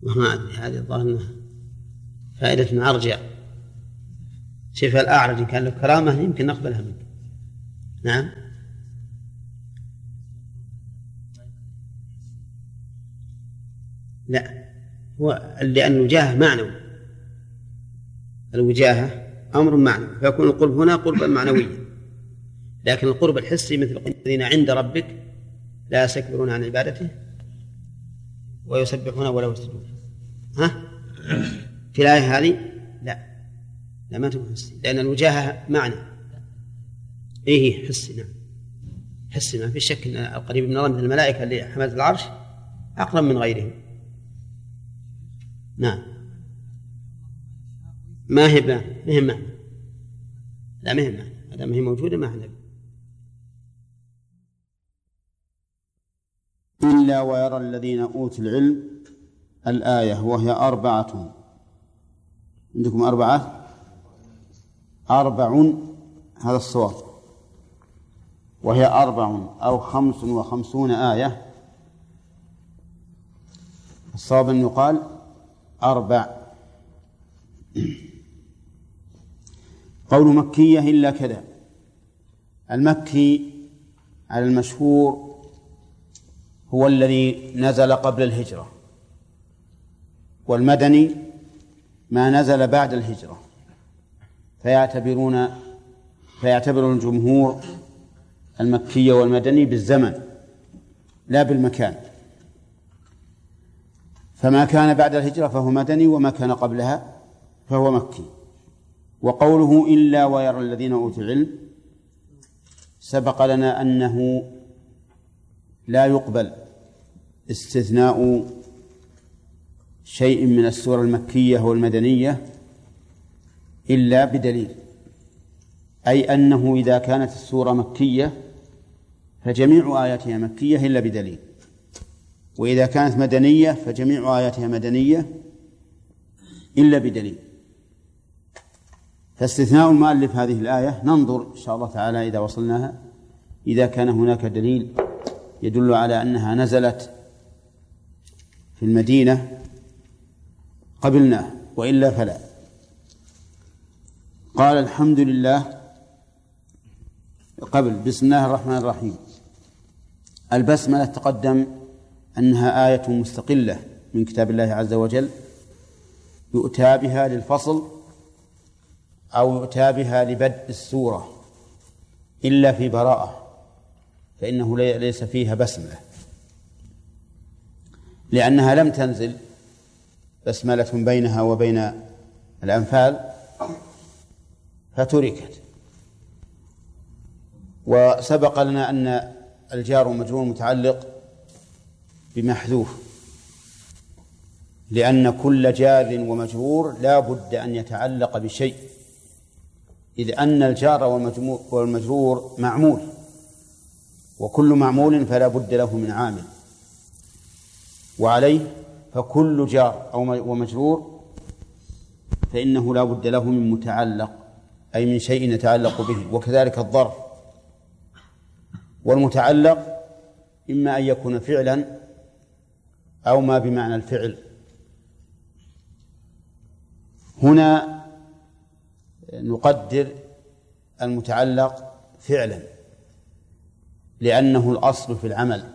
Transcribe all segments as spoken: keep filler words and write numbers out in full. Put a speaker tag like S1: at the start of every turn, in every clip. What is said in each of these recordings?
S1: ما أدري، هذه الظاهر فائدة عرجع. شوف الأعرج إن كان له كرامة يمكن نقبلها منك. نعم. لا، هو لأن الوجاهة معنوي، الوجاهة أمر معنوي، فيكون القرب هنا قربا معنويا، لكن القرب الحسي مثل الذين عند ربك لا يستكبرون عن عبادته ويسبحون ولا يسجدون. ها في الآية هذه لا لا ما تكون حسي، لأن الوجاهة معنى. إيه حسي، نعم حسي، ما في شك أن القريب من الله مثل الملائكة اللي حملت العرش أقرب من غيرهم. نعم. ما هي ما هي معنى، لا ما هي معنى، هذا ما هي موجودة ما هي.
S2: إلا ويرى الذين أوتوا العلم الآية، وهي أربعة. عندكم أربعة أربع، هذا الصواب، وهي أربع أو خمس وخمسون آية. الصواب أن يقال أربع. قول مكية إلا كذا، المكي على المشهور هو الذي نزل قبل الهجرة، والمدني ما نزل بعد الهجرة، فيعتبرون فيعتبر الجمهور المكي والمدني بالزمن لا بالمكان، فما كان بعد الهجرة فهو مدني، وما كان قبلها فهو مكي. وقوله إلا ويرى الذين أوتوا العلم سبق لنا أنه لا يقبل استثناء شيء من السور المكية والمدنية إلا بدليل، أي أنه إذا كانت السورة مكية فجميع آياتها مكية إلا بدليل، وإذا كانت مدنية فجميع آياتها مدنية إلا بدليل. فاستثناء المؤلف هذه الآية ننظر إن شاء الله تعالى إذا وصلناها، إذا كان هناك دليل يدل على أنها نزلت في المدينة قبلناه، وإلا فلا. قال الحمد لله قبل بسم الله الرحمن الرحيم. البسملة تقدم أنها آية مستقلة من كتاب الله عز وجل، يؤتى بها للفصل أو يؤتى بها لبدء السورة، إلا في براءة فإنه ليس فيها بسملة، لأنها لم تنزل بسملة بينها وبين الأنفال فتركت. وسبق لنا أن الجار والمجرور متعلق بمحذوف، لأن كل جار ومجرور لا بد أن يتعلق بشيء، إذ أن الجار والمجرور معمول، وكل معمول فلا بد له من عامل، وعليه فكل جار أو ومجرور فإنه لا بد له من متعلق، أي من شيء يتعلق به. وكذلك الظرف، والمتعلق إما أن يكون فعلا أو ما بمعنى الفعل. هنا نقدر المتعلق فعلا لأنه الأصل في العمل،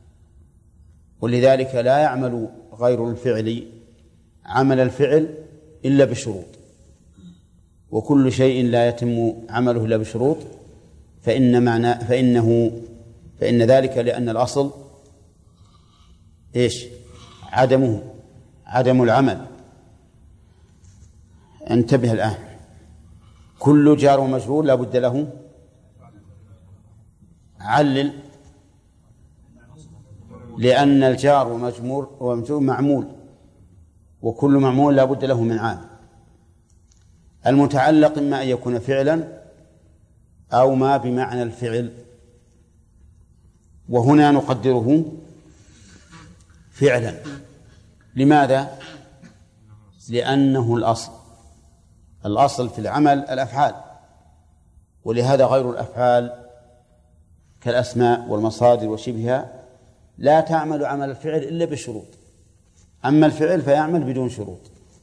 S2: ولذلك لا يعمل غير الفعل عمل الفعل إلا بشروط، وكل شيء لا يتم عمله إلا بشروط فإن معنى فإنه فإن ذلك لأن الأصل إيش؟ عدمه عدم العمل. انتبه الآن، كل جار ومجرور لا بد له علل، لأن الجار ومجرور معمول، وكل معمول لا بد له من عامل. المتعلق إما أن يكون فعلا أو ما بمعنى الفعل، وهنا نقدره فعلا. لماذا؟ لأنه الأصل الأصل في العمل الأفعال، ولهذا غير الأفعال كالأسماء والمصادر وشبهها لا تعمل عمل الفعل إلا بشروط. أما الفعل فيعمل بدون شروط.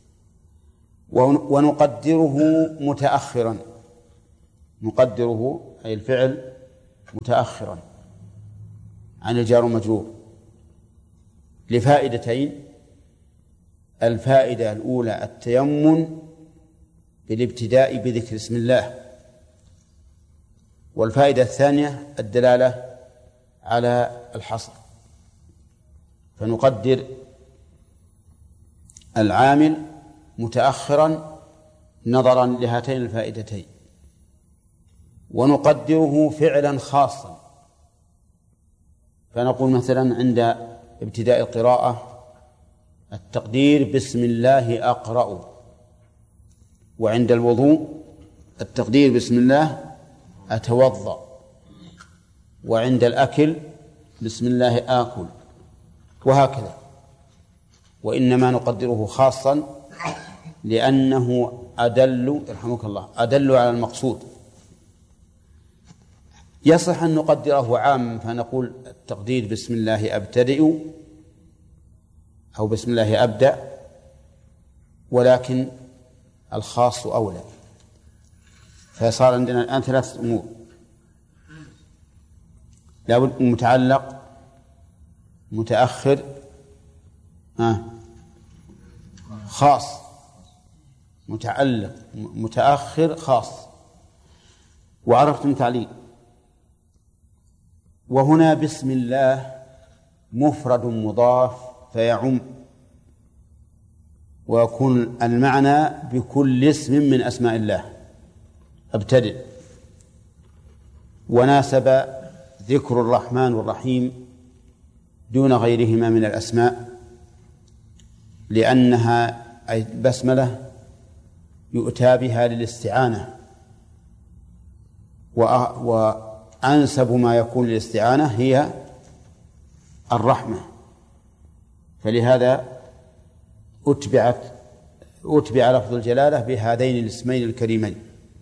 S2: ونقدره متأخرا، نقدره أي الفعل متأخرا عن الجار والمجرور لفائدتين. الفائدة الأولى التيمم بالابتداء بذكر اسم الله، والفائدة الثانية الدلالة على الحصر، فنقدر العامل متأخرا نظرا لهاتين الفائدتين. ونقدره فعلا خاصا، فنقول مثلا عند ابتداء القراءة التقدير بسم الله أقرأ، وعند الوضوء التقدير بسم الله أتوضأ، وعند الأكل بسم الله آكل، وهكذا. وإنما نقدره خاصا لأنه أدل يرحمك الله أدل على المقصود. يصح أن نقدره عام فنقول التقدير بسم الله أبتدئ أو بسم الله أبدأ، ولكن الخاص أولى. فصار عندنا الآن ثلاث أمور: لابد متعلق، متأخر، آه. خاص. متعلق متأخر خاص. وعرفتم تعليل. وهنا بسم الله مفرد مضاف فيعم، ويكون المعنى بكل اسم من أسماء الله ابتدئ. وناسب ذكر الرحمن والرحيم دون غيرهما من الأسماء، لأنها أي بسملة يؤتى بها للاستعانة، وأنسب ما يكون للاستعانة هي الرحمة، فلهذا أتبعت أتبع لفظ الجلالة بهذين الاسمين الكريمين.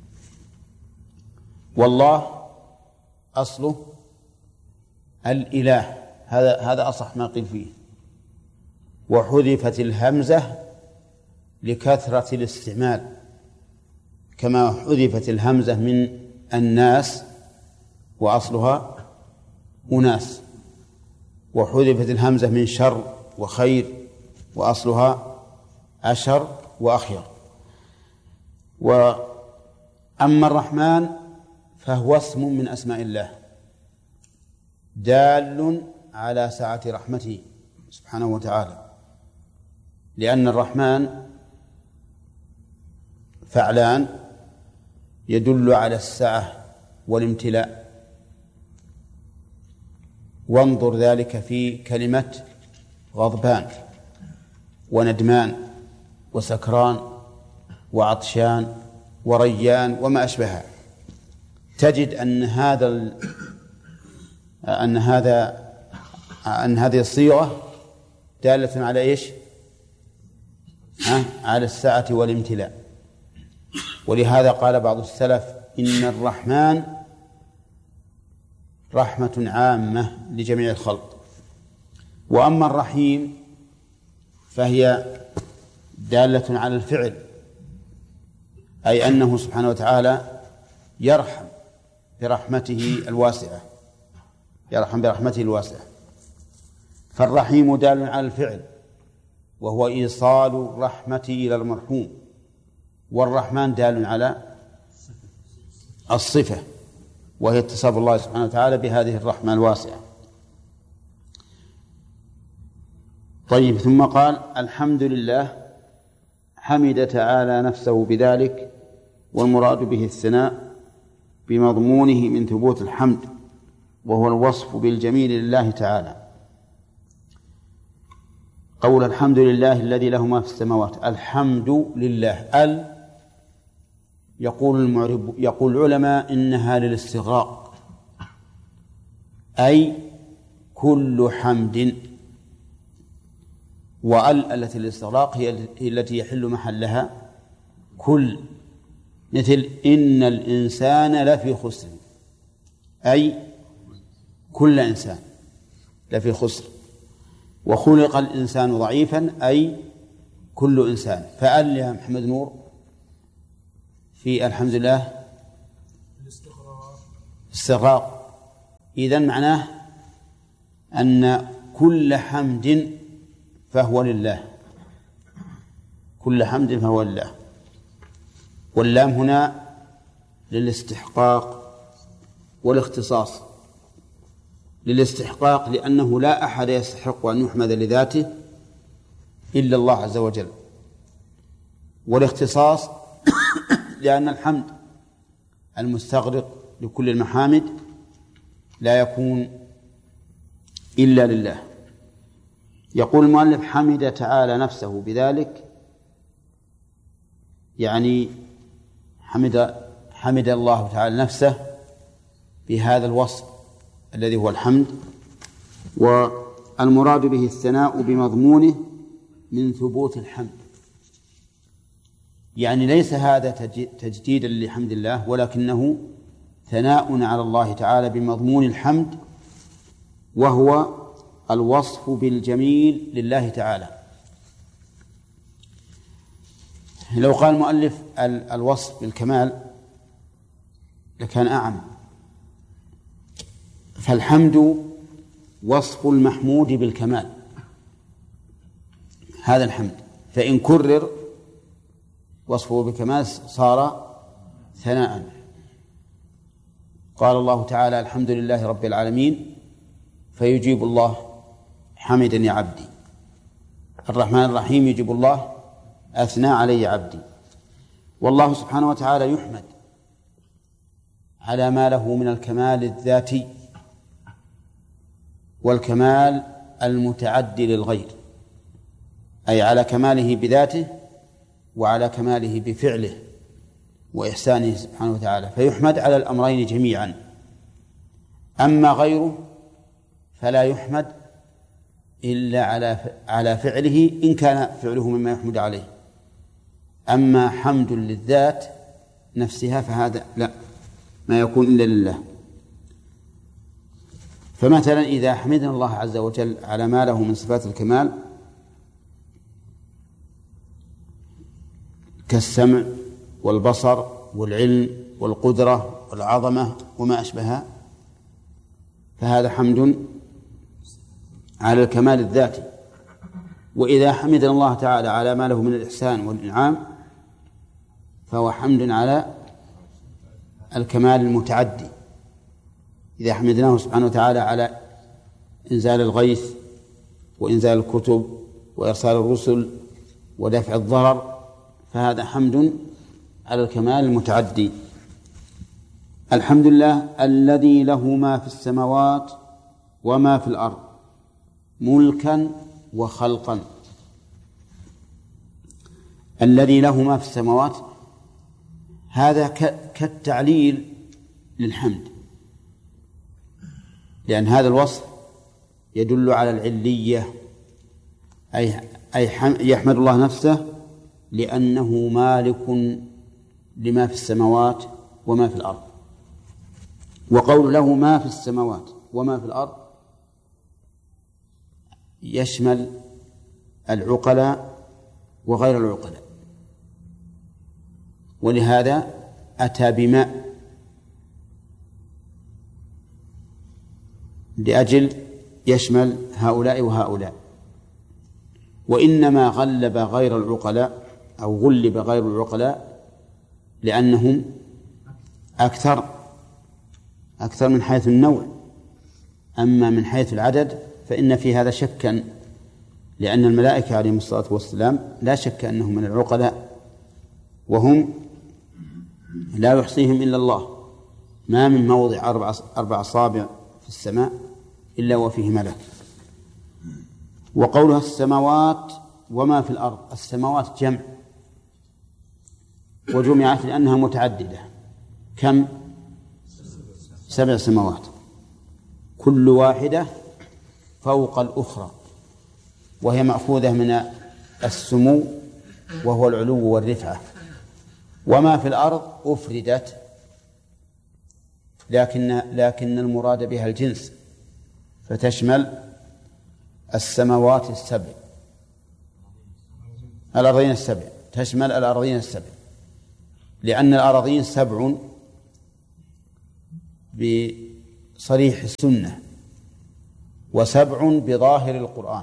S2: والله أصله الإله، هذا هذا أصح ما قيل فيه. وحذفت الهمزة لكثرة الاستعمال، كما حذفت الهمزة من الناس وأصلها أناس، وحذفت الهمزة من شر وخير وأصلها أشر وأخير. وأما الرحمن فهو اسم من أسماء الله دال على سعة رحمته سبحانه وتعالى، لأن الرحمن فعلان يدل على السعة والامتلاء. وانظر ذلك في كلمة غضبان وندمان وسكران وعطشان وريان وما أشبهها، تجد أن هذا أن هذا أن هذه الصيغة دالة على إيش؟ على السعة والامتلاء. ولهذا قال بعض السلف إن الرحمن رحمة عامة لجميع الخلق. وأما الرحيم فهي دالة على الفعل، أي أنه سبحانه وتعالى يرحم برحمته الواسعة، يرحم برحمته الواسعة. فالرحيم دال على الفعل وهو إيصال الرحمة إلى المرحوم، والرحمن دال على الصفة وهي اتصاف الله سبحانه وتعالى بهذه الرحمة الواسعة. طيب، ثم قال الحمد لله، حمد تعالى نفسه بذلك، والمراد به الثناء بمضمونه من ثبوت الحمد، وهو الوصف بالجميل لله تعالى. قول الحمد لله الذي له ما في السماوات، الحمد لله. ال يقول المعرب يقول العلماء إنها للاستغراق، أي كل حمد. وال التي للاستغراق هي التي يحل محلها كل، مثل إن الإنسان لفي خسر، أي كل إنسان لفي خسر. وخلق الإنسان ضعيفا أي كل إنسان. فقال يا محمد نور في الحمد لله استغراق، إذن معناه أن كل حمد فهو لله، كل حمد فهو لله. واللام هنا للاستحقاق والاختصاص. للاستحقاق لأنه لا أحد يستحق أن يحمد لذاته إلا الله عز وجل. والاختصاص لأن الحمد المستغرق لكل المحامد لا يكون إلا لله. يقول المؤلف حمد تعالى نفسه بذلك، يعني حمد حمد الله تعالى نفسه بهذا الوصف الذي هو الحمد. والمراد به الثناء بمضمونه من ثبوت الحمد، يعني ليس هذا تجديدا لحمد الله، ولكنه ثناء على الله تعالى بمضمون الحمد، وهو الوصف بالجميل لله تعالى. لو قال المؤلف الوصف بالكمال لكان أعم، فالحمد وصف المحمود بالكمال، هذا الحمد، فإن كرر وصفه بالكمال صار ثناء. قال الله تعالى الحمد لله رب العالمين، فيجيب الله حمدني عبدي. الرحمن الرحيم يجيب الله أثنى علي عبدي. والله سبحانه وتعالى يحمد على ما له من الكمال الذاتي والكمال المتعدي للغير، أي على كماله بذاته وعلى كماله بفعله وإحسانه سبحانه وتعالى، فيحمد على الأمرين جميعا. أما غيره فلا يحمد إلا على على فعله إن كان فعله مما يحمد عليه. أما حمد للذات نفسها فهذا لا، ما يكون إلا لله. فمثلا إذا حمدنا الله عز وجل على ما له من صفات الكمال كالسمع والبصر والعلم والقدرة والعظمة وما أشبهها، فهذا حمد على الكمال الذاتي. وإذا حمدنا الله تعالى على ما له من الإحسان والإنعام فهو حمد على الكمال المتعدي. إذا حمدناه سبحانه وتعالى على إنزال الغيث وإنزال الكتب وإرسال الرسل ودفع الضرر فهذا حمد على الكمال المتعدي. الحمد لله الذي له ما في السماوات وما في الأرض ملكا وخلقا. الذي له ما في السماوات هذا كالتعليل للحمد، لأن هذا الوصف يدل على العلية، أي أي يحمد الله نفسه لأنه مالك لما في السماوات وما في الأرض. وقول له ما في السماوات وما في الأرض يشمل العقلاء وغير العقلاء، ولهذا أتى بما لأجل يشمل هؤلاء وهؤلاء. وإنما غلب غير العقلاء أو غلب غير العقلاء لأنهم أكثر أكثر من حيث النوع. أما من حيث العدد فإن في هذا شكا، لأن الملائكة عليهم الصلاة والسلام لا شك أنهم من العقلاء، وهم لا يحصيهم إلا الله. ما من موضع أربع أربع أصابع في السماء إلا وفيه ملك. وقولها السماوات وما في الأرض، السماوات جمع وجمعت لأنها متعددة. كم؟ سبع سماوات، كل واحدة فوق الأخرى، وهي مأخوذة من السمو وهو العلو والرفعة. وما في الأرض أفردت، لكن لكن المراد بها الجنس، فتشمل السماوات السبع، الأرضين السبع، تشمل الأرضين السبع، لأن الأراضين سبع بصريح السنة وسبع بظاهر القرآن،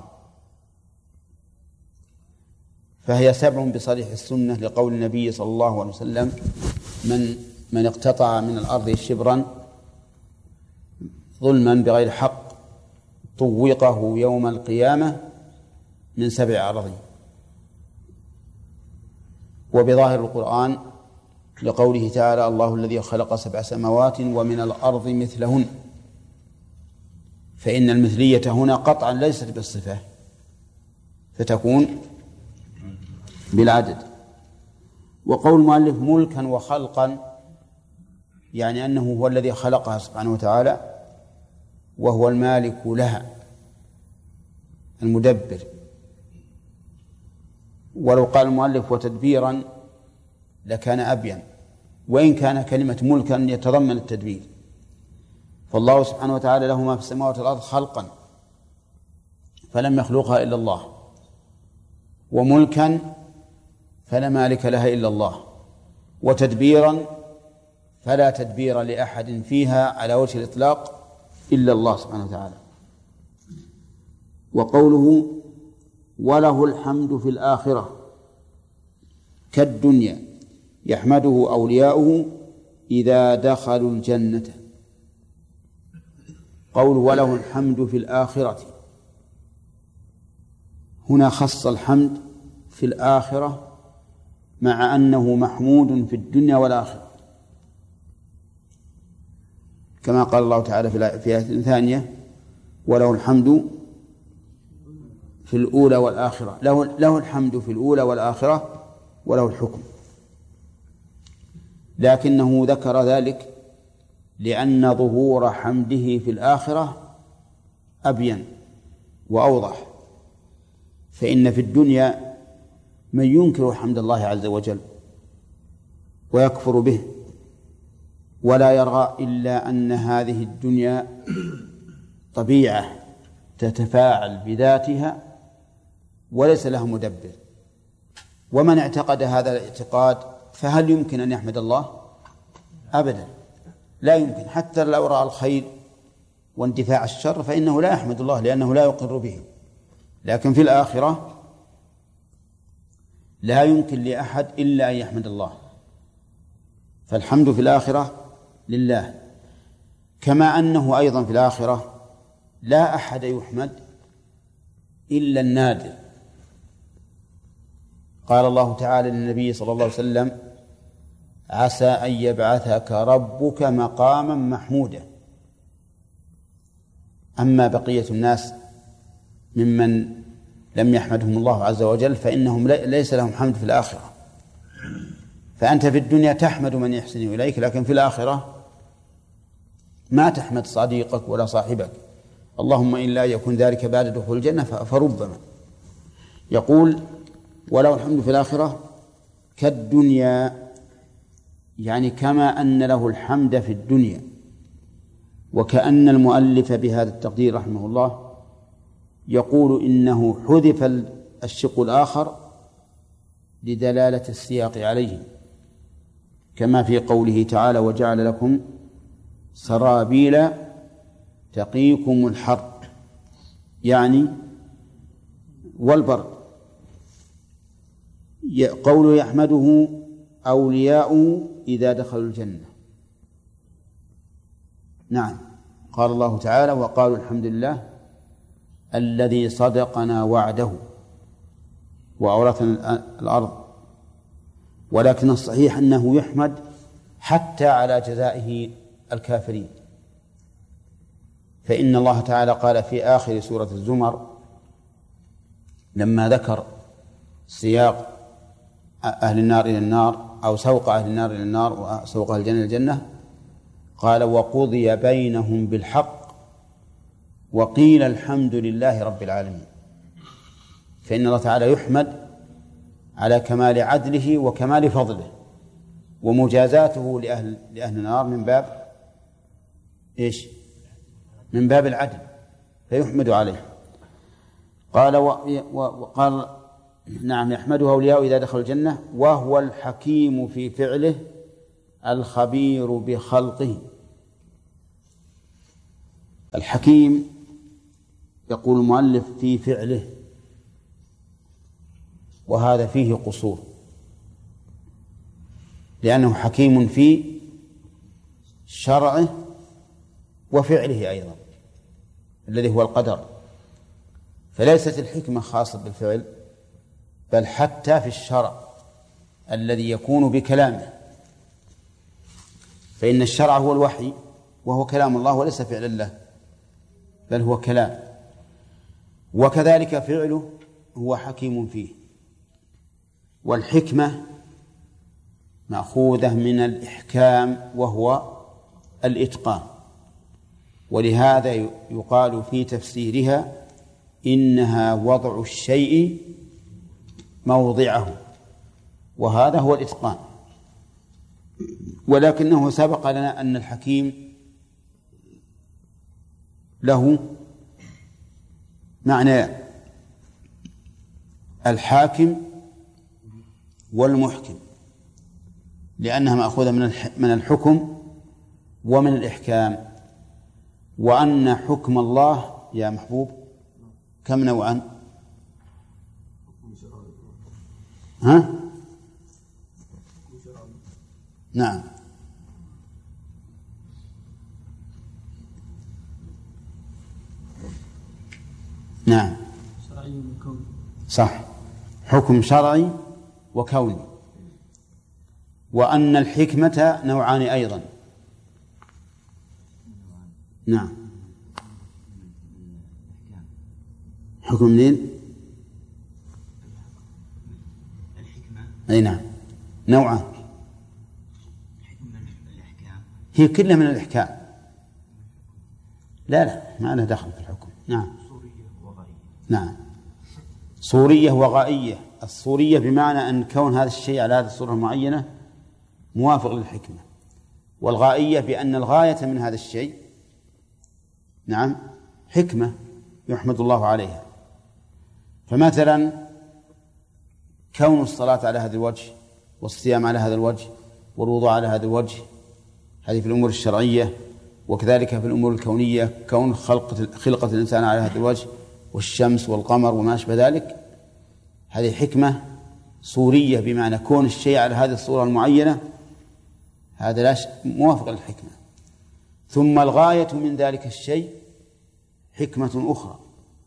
S2: فهي سبع بصريح السنة لقول النبي صلى الله عليه وسلم: من من اقتطع من الأرض شبرا ظلما بغير حق طوقه يوم القيامة من سبع أراضين. وبظاهر القرآن لقوله تعالى: الله الذي خلق سبع سماوات ومن الأرض مثلهن، فإن المثلية هنا قطعا ليست بالصفة، فتكون بالعدد. وقول المؤلف ملكا وخلقا يعني أنه هو الذي خلقها سبحانه وتعالى وهو المالك لها المدبر. ولو قال المؤلف وتدبيرا لكان أبين، وإن كان كلمة ملكا يتضمن التدبير، فالله سبحانه وتعالى له ما في السماوات والأرض خلقا فلم يخلقها إلا الله، وملكا فلا مالك لها إلا الله، وتدبيرا فلا تدبير لأحد فيها على وجه الإطلاق إلا الله سبحانه وتعالى. وقوله وله الحمد في الآخرة كالدنيا يحمده أولياؤه إذا دخلوا الجنة. قول وله الحمد في الآخرة هنا خص الحمد في الآخرة مع أنه محمود في الدنيا والآخرة، كما قال الله تعالى في آية ثانية: وله الحمد في الأولى والآخرة، له, له الحمد في الأولى والآخرة وله الحكم. لكنه ذكر ذلك لأن ظهور حمده في الآخرة أبين وأوضح، فإن في الدنيا من ينكر حمد الله عز وجل ويكفر به ولا يرى إلا أن هذه الدنيا طبيعة تتفاعل بذاتها وليس لها مدبر. ومن اعتقد هذا الاعتقاد فهل يمكن أن يحمد الله؟ أبدا لا يمكن، حتى لو رأى الخير واندفاع الشر فإنه لا يحمد الله لأنه لا يقر به. لكن في الآخرة لا يمكن لأحد إلا أن يحمد الله، فالحمد في الآخرة لله، كما أنه أيضا في الآخرة لا أحد يحمد إلا النادر. قال الله تعالى للنبي صلى الله عليه وسلم: عسى أن يبعثك ربك مقاما محمودا. أما بقية الناس ممن لم يحمدهم الله عز وجل فإنهم ليس لهم حمد في الآخرة. فأنت في الدنيا تحمد من يحسن إليك، لكن في الآخرة ما تحمد صديقك ولا صاحبك، اللهم إلا يكون ذلك بعد دخول الجنة فربما. يقول ولو الحمد في الآخرة كالدنيا، يعني كما أن له الحمد في الدنيا. وكأن المؤلف بهذا التقدير رحمه الله يقول إنه حذف الشق الآخر لدلالة السياق عليه، كما في قوله تعالى: وجعل لكم سرابيل تقيكم الحر، يعني والبرد. قوله يحمده أولياؤه إذا دخلوا الجنة. نعم، قال الله تعالى: وقالوا الحمد لله الذي صدقنا وعده وأورثنا الأرض. ولكن الصحيح أنه يحمد حتى على جزائه الكافرين، فإن الله تعالى قال في آخر سورة الزمر لما ذكر سياق أهل النار إلى النار أو سوق أهل النار إلى النار وسوق أهل الجنة إلى الجنة، قال: وقضي بينهم بالحق وقيل الحمد لله رب العالمين. فإن الله تعالى يحمد على كمال عدله وكمال فضله، ومجازاته لأهل, لأهل النار من باب إيش؟ من باب العدل، فيحمد عليه. قال وقال نعم يحمده أولياء إذا دخلوا الجنة وهو الحكيم في فعله الخبير بخلقه. الحكيم يقول المؤلف في فعله، وهذا فيه قصور، لأنه حكيم في شرعه وفعله أيضا الذي هو القدر، فليست الحكمة خاصة بالفعل بل حتى في الشرع الذي يكون بكلامه، فإن الشرع هو الوحي وهو كلام الله وليس فعل الله بل هو كلام، وكذلك فعله هو حكيم فيه. والحكمة مأخوذة من الإحكام وهو الإتقان، ولهذا يقال في تفسيرها إنها وضع الشيء موضعه، وهذا هو الإتقان. ولكنه سبق لنا أن الحكيم له معنى الحاكم والمحكم، لأنها مأخوذة من الحكم ومن الإحكام. وأن حكم الله يا محبوب كم نوعا؟ ها؟ نعم نعم صح، حكم شرعي وكوني. وأن الحكمة نوعان أيضا. نعم حكم منين؟ أي نعم نوعان، هي كلها من الإحكام. لا لا ما لها دخل في الحكم. نعم نعم صورية وغائية. الصورية بمعنى أن كون هذا الشيء على هذه الصورة المعينة موافق للحكمة، والغائية بأن الغاية من هذا الشيء نعم حكمة يحمد الله عليها. فمثلا كون الصلاة على هذا الوجه والصيام على هذا الوجه والوضوء على هذا الوجه، هذه في الأمور الشرعية. وكذلك في الأمور الكونية كون خلقة خلقة الإنسان على هذا الوجه والشمس والقمر وما أشبه ذلك، هذه حكمة صورية بمعنى كون الشيء على هذه الصورة المعينة، هذا لا موافق للحكمة. ثم الغاية من ذلك الشيء حكمة أخرى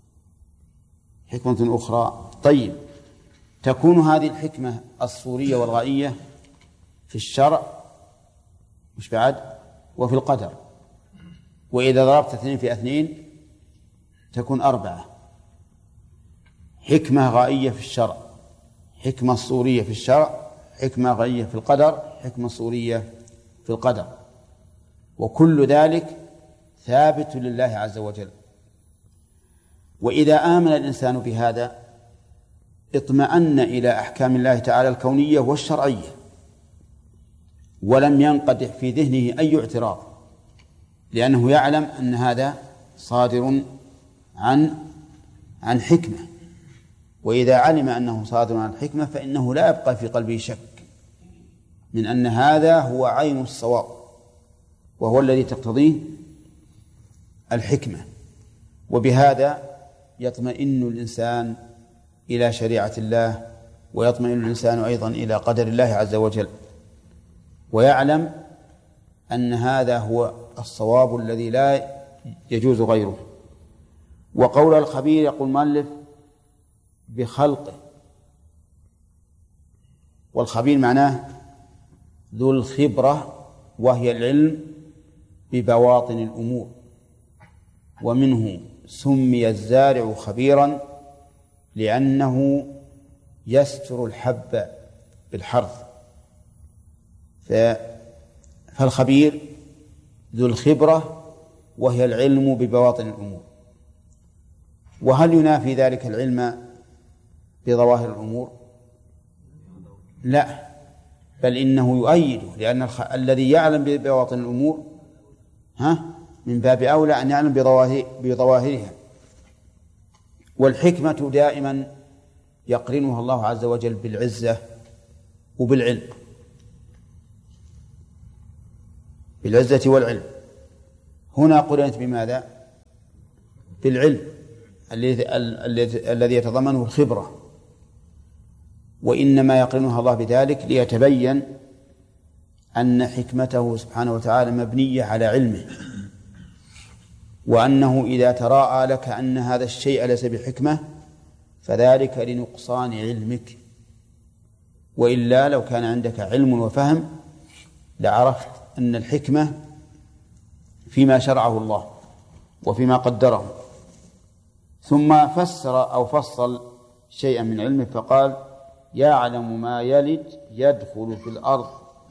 S2: حكمة أخرى طيب، تكون هذه الحكمة الصورية والغائية في الشرع مش بعد وفي القدر. وإذا ضربت اثنين في اثنين تكون أربعة، حكمة غائية في الشرع، حكمة صورية في الشرع، حكمة غائية في القدر، حكمة صورية في القدر. وكل ذلك ثابت لله عز وجل. وإذا آمن الإنسان بهذا اطمأن إلى أحكام الله تعالى الكونية والشرعية، ولم ينقدح في ذهنه أي اعتراض، لأنه يعلم أن هذا صادر عن عن حكمة. وإذا علم أنه صادر عن حكمة فإنه لا يبقى في قلبه شك من أن هذا هو عين الصواب، وهو الذي تقتضيه الحكمة. وبهذا يطمئن الإنسان إلى شريعة الله، ويطمئن الإنسان أيضا إلى قدر الله عز وجل، ويعلم أن هذا هو الصواب الذي لا يجوز غيره. وقول الخبير يقول المؤلف بخلقه، والخبير معناه ذو الخبرة، وهي العلم ببواطن الأمور. ومنه سمي الزارع خبيرا لأنه يستر الحب بالحرث، فالخبير ذو الخبرة وهي العلم ببواطن الأمور. وهل ينافي ذلك العلم بظواهر الأمور؟ لا، بل إنه يؤيده، لأن الخ... الذي يعلم ببواطن الأمور ها من باب أولى أن يعلم بظواهر... بظواهرها. والحكمة دائما يقرنها الله عز وجل بالعزة وبالعلم، بالعزة والعلم. هنا قرنت بماذا؟ بالعلم الذي يتضمنه الخبرة، وإنما يقرنها الله بذلك ليتبين أن حكمته سبحانه وتعالى مبنية على علمه، وأنه إذا تراءى لك أن هذا الشيء ليس بحكمة فذلك لنقصان علمك، وإلا لو كان عندك علم وفهم لعرفت أن الحكمة فيما شرعه الله وفيما قدره. ثم فسر أو فصل شيئا من علمه فقال: يعلم ما يلج يدخل في الأرض.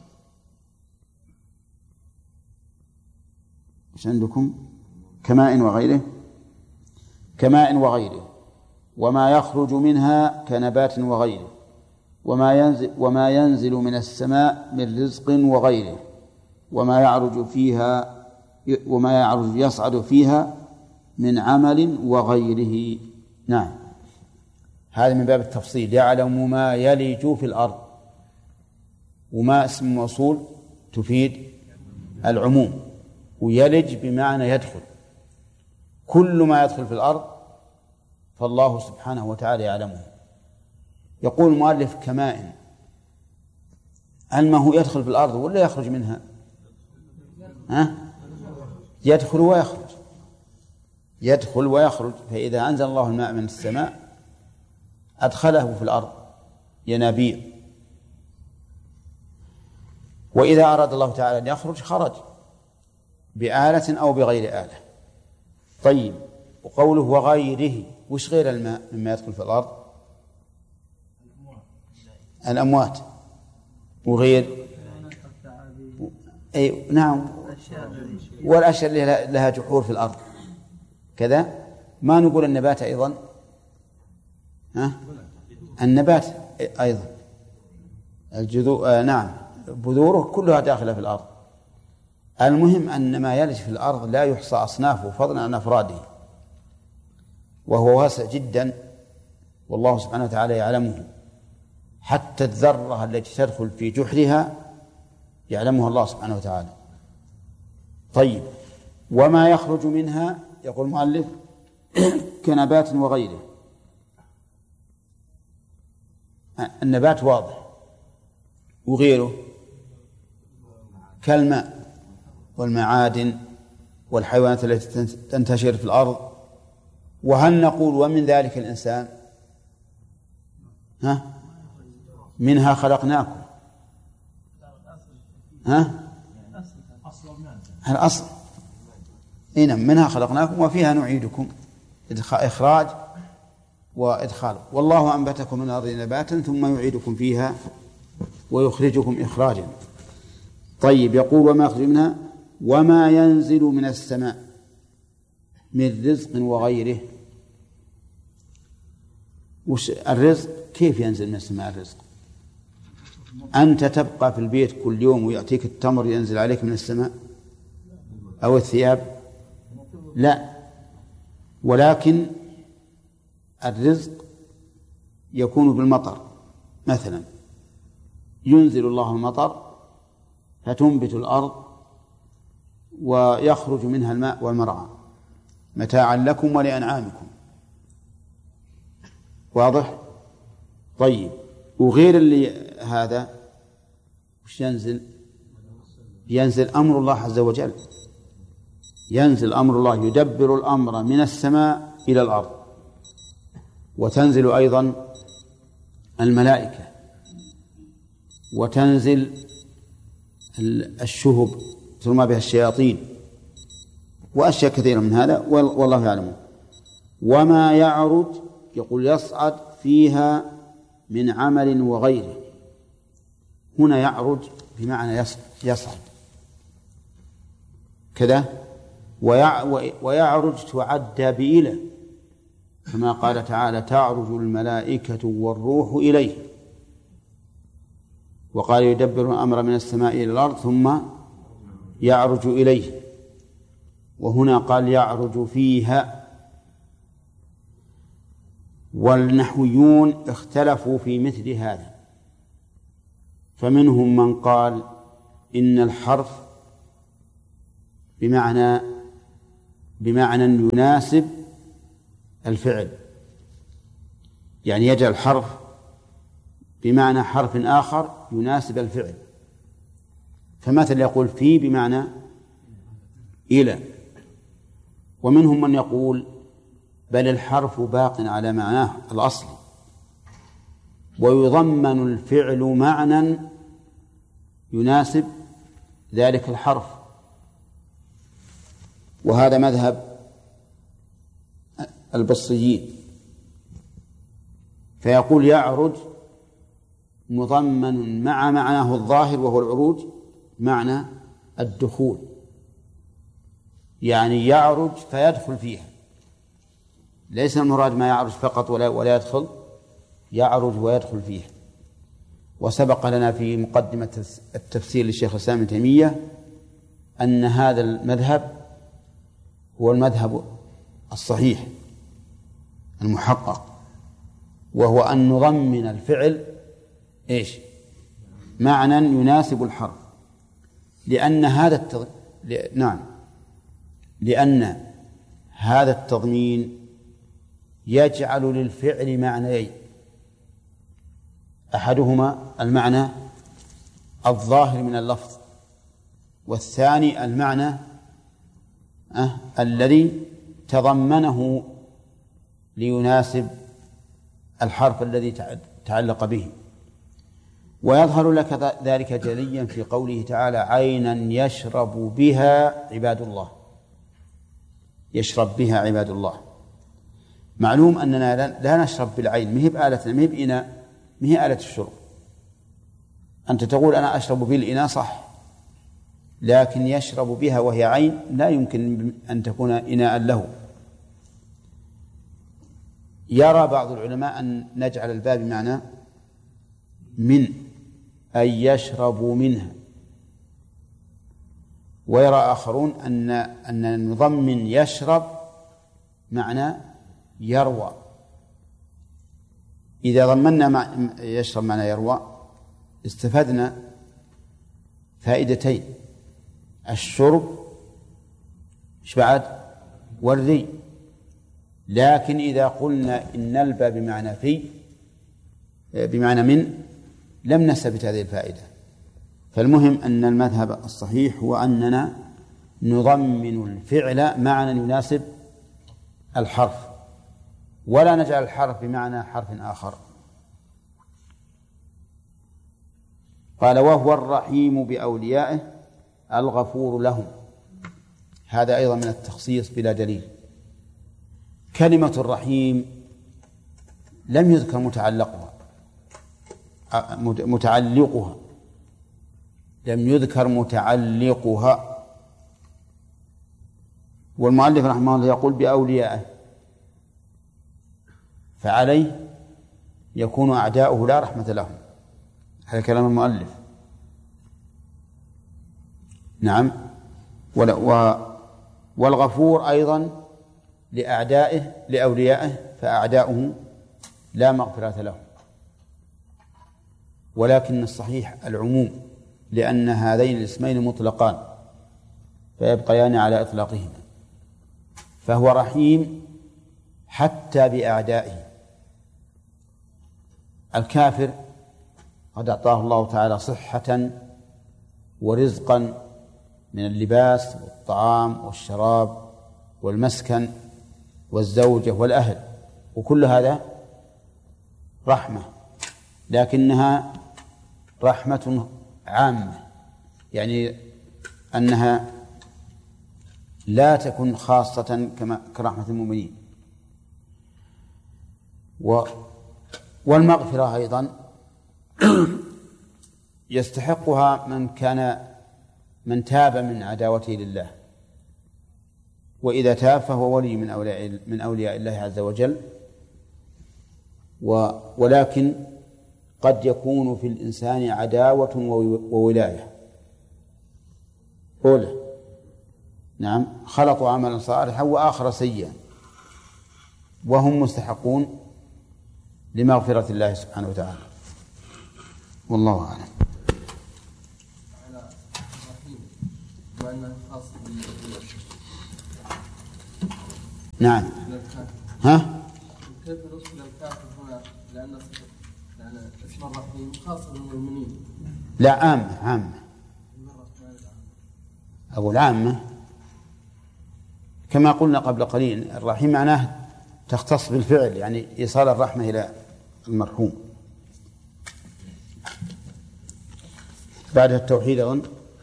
S2: إيش عندكم؟ كماء وغيره، كماء وغيره، وما يخرج منها كنبات وغيره، وما ينزل, وما ينزل من السماء من رزق وغيره، وما يعرج فيها وما يعرج يصعد فيها من عمل وغيره. نعم، هذا من باب التفصيل. يعلم ما يلج في الأرض، وما اسم موصول تفيد العموم، ويلج بمعنى يدخل، كل ما يدخل في الأرض فالله سبحانه وتعالى يعلمه. يقول المؤلف: كماء، الماء يدخل في الأرض ولا يخرج منها؟ ها؟ يدخل ويخرج، يدخل ويخرج. فإذا أنزل الله الماء من السماء أدخله في الأرض ينابيع، وإذا أراد الله تعالى أن يخرج خرج بآلة أو بغير آلة. طيب، وقوله وغيره، وش غير الماء مما يدخل في الأرض؟ الأموات، وغير أي نعم، والأشياء اللي لها جحور في الأرض كذا. ما نقول النبات أيضا؟ ها؟ النبات أيضا الجذور، آه نعم، بذوره كلها داخلة في الأرض. المهم أن ما يلج في الأرض لا يحصى أصنافه فضلا عن أفراده، وهو واسع جدا، والله سبحانه وتعالى يعلمه. حتى الذرة التي تدخل في جحرها يعلمها الله سبحانه وتعالى. طيب، وما يخرج منها، يقول المؤلف: كنبات وغيره. النبات واضح، وغيره كالماء والمعادن والحيوانات التي تنتشر في الأرض. وهل نقول ومن ذلك الإنسان؟ ها؟ منها خلقناكم. ها؟ الأصل إيه، منها خلقناكم وفيها نعيدكم، إخراج وإدخال. والله أنبتكم من الأرض نباتا ثم يعيدكم فيها ويخرجكم إخراجا. طيب، يقول: وما يخرج منها وما ينزل من السماء من رزق وغيره. وش الرزق؟ كيف ينزل من السماء الرزق؟ أنت تبقى في البيت كل يوم ويأتيك التمر ينزل عليك من السماء أو الثياب؟ لا، ولكن الرزق يكون بالمطر. مثلا ينزل الله المطر فتنبت الأرض ويخرج منها الماء والمرعى متاعا لكم ولأنعامكم. واضح؟ طيب، وغير اللي هذا وش ينزل؟ ينزل أمر الله عز وجل، ينزل أمر الله، يدبر الأمر من السماء إلى الأرض. وتنزل أيضا الملائكة، وتنزل الشهب ترمى بها الشياطين، وأشياء كثيرة من هذا والله يعلم. وما يعرج، يقول يصعد فيها من عمل وغيره. هنا يعرج بمعنى يصعد كذا، ويعرج تعد بإلى، كما قال تعالى: تعرج الملائكة والروح إليه. وقال: يدبر الأمر من السماء إلى الأرض ثم يعرج إليه. وهنا قال: يعرج فيها. والنحويون اختلفوا في مثل هذا، فمنهم من قال إن الحرف بمعنى بمعنى يناسب الفعل، يعني يجعل الحرف بمعنى حرف آخر يناسب الفعل، فمثل يقول في بمعنى إلى. ومنهم من يقول بل الحرف باق على معناه الأصلي، ويضمن الفعل معنى يناسب ذلك الحرف، وهذا مذهب البصريين، فيقول يعرج مضمن مع معناه الظاهر وهو العروج معنى الدخول، يعني يعرج فيدخل فيها، ليس المراد ما يعرج فقط ولا, ولا يدخل، يعرج ويدخل فيها. وسبق لنا في مقدمة التفسير للشيخ الإسلام ابن تيمية أن هذا المذهب هو المذهب الصحيح المحقق، وهو أن نضمن الفعل إيش؟ معنى يناسب الحرف، لأن هذا التض... ل... نعم لأن هذا التضمين يجعل للفعل معنيين، أحدهما المعنى الظاهر من اللفظ، والثاني المعنى أه الذي تضمنه ليناسب الحرف الذي تعلق به. ويظهر لك ذلك جليا في قوله تعالى عينا يشرب بها عباد الله، يشرب بها عباد الله. معلوم أننا لا نشرب بالعين، مهب آلة مهب إناء، مهي آلة الشرب. أنت تقول أنا أشرب بالإناء صح، لكن يشرب بها وهي عين لا يمكن أن تكون إناء له. يرى بعض العلماء أن نجعل الباب بمعنى من، أي يشرب منها، ويرى آخرون أن أن نضمن يشرب معنى يروى. إذا ضمننا مع يشرب معنى يروى استفدنا فائدتين: الشرب إيش بعد؟ والري. لكن إذا قلنا إن الباب بمعنى في بمعنى من لم نستفد هذه الفائدة. فالمهم أن المذهب الصحيح هو أننا نضمن الفعل معنى يناسب الحرف، ولا نجعل الحرف بمعنى حرف آخر. قال وهو الرحيم بأوليائه الغفور لهم، هذا أيضا من التخصيص بلا دليل. كلمة الرحيم لم يذكر متعلقها متعلقها لم يذكر متعلقها والمؤلف رحمه الله يقول بأوليائه، فعليه يكون أعداؤه لا رحمة لهم، هذا كلام المؤلف. نعم. والغفور أيضا لأعدائه لأوليائه، فأعداؤه لا مغفرة لهم، ولكن الصحيح العموم، لأن هذين الاسمين مطلقان فيبقيان على إطلاقهما. فهو رحيم حتى بأعدائه. الكافر قد أعطاه الله تعالى صحة ورزقا من اللباس والطعام والشراب والمسكن والزوجة والأهل، وكل هذا رحمة، لكنها رحمة عامة، يعني أنها لا تكن خاصة كما كرحمة المؤمنين. والمغفرة أيضا يستحقها من كان من تاب من عداوته لله، وإذا تاب فهو ولي من أولياء من أولياء الله عز وجل. ولكن قد يكون في الإنسان عداوة وولاية أولى، نعم، خلطوا عملا صالحا وآخر سيئا، وهم مستحقون لمغفرة الله سبحانه وتعالى. والله أعلم. نعم. ها؟
S3: كيف نصل الكافر هنا لأن لأن اسم الرحيم خاص بالمؤمنين؟
S2: لا، عامة عامة. أقول عامة كما قلنا قبل قليل، الرحيم معناه تختص بالفعل، يعني إيصال الرحمة إلى المرحوم. بعد التوحيد أظن.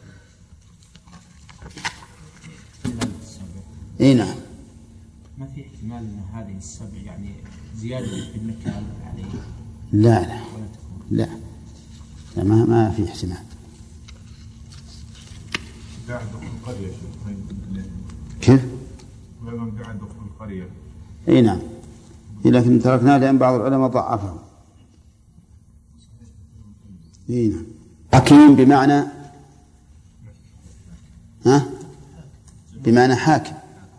S2: إيه نعم.
S4: ما في احتمال أن هذه السبع يعني زيادة في النكال عليه؟
S2: لا لا لا, لا ما ما في احتمال.
S5: قاعد دخل القرية
S2: كيف؟
S5: وأيضا قاعد دخل القرية.
S2: إيه نعم، لكن تركناه لأن بعض العلماء ضعفه. إيه نعم. حكيم بمعنى ها؟ بمعنى حاكم،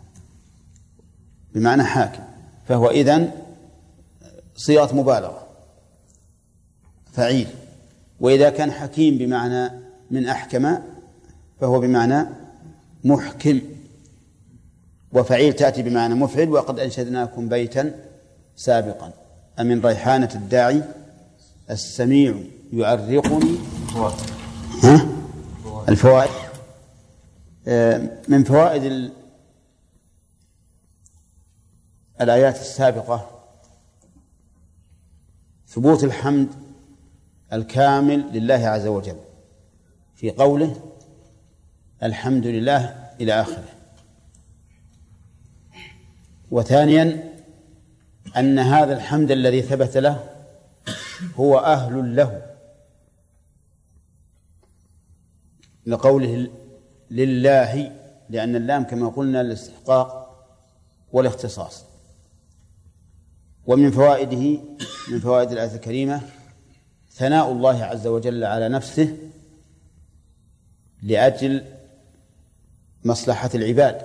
S2: بمعنى حاكم، فهو إذن صيغة مبالغة فعيل. وإذا كان حكيم بمعنى من أحكم فهو بمعنى محكم، وفعيل تأتي بمعنى مفعل. وقد أنشدناكم بيتا سابقا أمن ريحانة الداعي السميع يعرقني. ها؟ الفوائد. من فوائد الآيات السابقة ثبوت الحمد الكامل لله عز وجل في قوله الحمد لله إلى آخره. وثانيا أن هذا الحمد الذي ثبت له هو أهل له، لقوله لله، لأن اللام كما قلنا للاستحقاق والاختصاص. ومن فوائده من فوائد الآية الكريمة ثناء الله عز وجل على نفسه لأجل مصلحة العباد،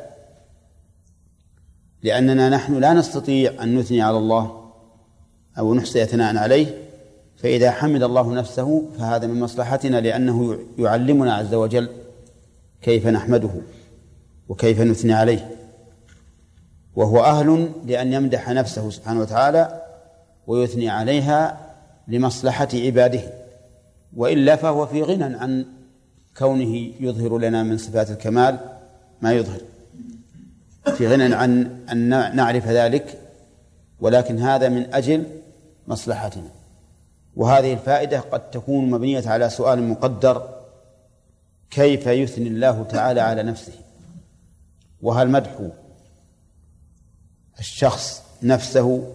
S2: لأننا نحن لا نستطيع أن نثني على الله أو نحصي ثناء عليه، فإذا حمد الله نفسه فهذا من مصلحتنا، لأنه يعلمنا عز وجل كيف نحمده وكيف نثني عليه، وهو أهل لأن يمدح نفسه سبحانه وتعالى ويثني عليها لمصلحة عباده، وإلا فهو في غنى عن كونه يظهر لنا من صفات الكمال ما يظهر، في غنى عن أن نعرف ذلك، ولكن هذا من أجل مصلحتنا. وهذه الفائدة قد تكون مبنية على سؤال مقدر: كيف يثني الله تعالى على نفسه؟ وهل مدح الشخص نفسه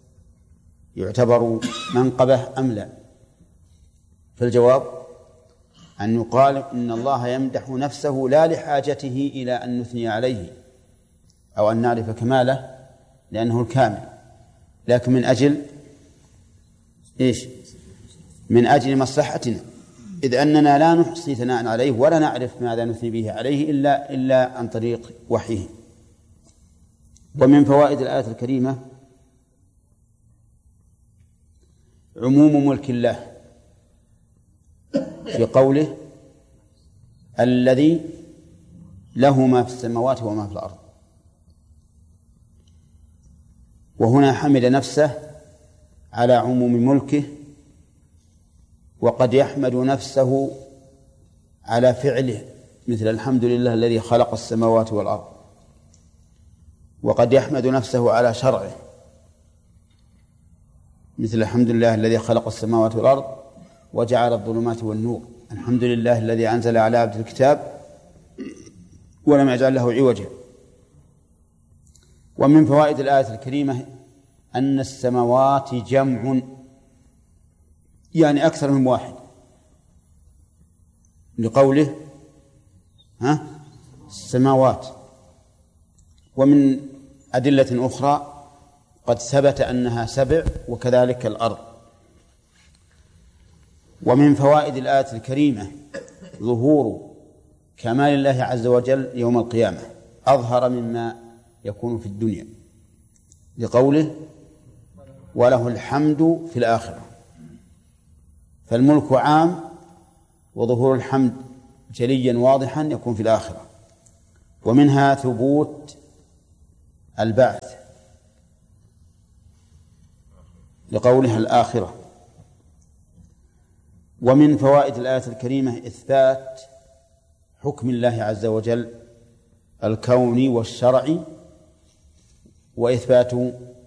S2: يعتبر منقبة أم لا؟ فالجواب أن يقال إن الله يمدح نفسه لا لحاجته إلى أن نثني عليه أو أن نعرف كماله لأنه الكامل، لكن من أجل إيش؟ من أجل مصلحتنا، إذ أننا لا نحصي ثناء عليه ولا نعرف ماذا نثني به عليه إلا إلا عن طريق وحيه. ومن فوائد الآية الكريمة عموم ملك الله في قوله الذي له ما في السماوات وما في الأرض، وهنا حمد نفسه على عموم ملكه، وقد يحمد نفسه على فعله مثل الحمد لله الذي خلق السماوات والأرض، وقد يحمد نفسه على شرعه مثل الحمد لله الذي خلق السماوات والأرض وجعل الظلمات والنور، الحمد لله الذي أنزل على عبده الكتاب ولم يجعل له عوجا. ومن فوائد الآية الكريمة أن السماوات جمع، يعني أكثر من واحد، لقوله ها السماوات. ومن أدلة أخرى قد ثبت أنها سبع، وكذلك الأرض. ومن فوائد الآية الكريمة ظهور كمال الله عز وجل يوم القيامة أظهر مما يكون في الدنيا، لقوله وله الحمد في الآخرة. فالملك عام، وظهور الحمد جليا واضحا يكون في الآخرة. ومنها ثبوت البعث لقولها الآخرة. ومن فوائد الآية الكريمة إثبات حكم الله عز وجل الكوني والشرعي، وإثبات